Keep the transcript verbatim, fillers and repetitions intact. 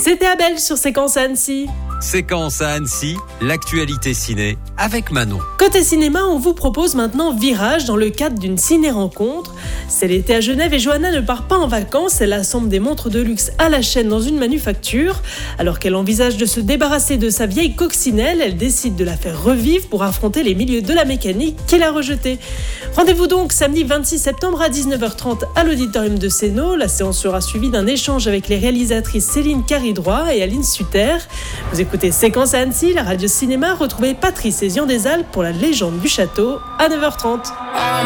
C'était Abel sur Séquence à Annecy. Séquence à Annecy, l'actualité ciné avec Manon. Côté cinéma, on vous propose maintenant Virage dans le cadre d'une ciné-rencontre. C'est l'été à Genève et Johanna ne part pas en vacances, elle assemble des montres de luxe à la chaîne dans une manufacture. Alors qu'elle envisage de se débarrasser de sa vieille coccinelle, elle décide de la faire revivre pour affronter les milieux de la mécanique qu'il a rejetés. Rendez-vous donc samedi vingt-six septembre à dix-neuf heures trente à l'auditorium de Sénaux. La séance sera suivie d'un échange avec les réalisatrices Céline Caridroit et Aline Sutter. Vous écoutez Séquence à Annecy, la radio cinéma. Retrouvez Patrice et Zion des Alpes pour La Légende du Château à neuf heures trente.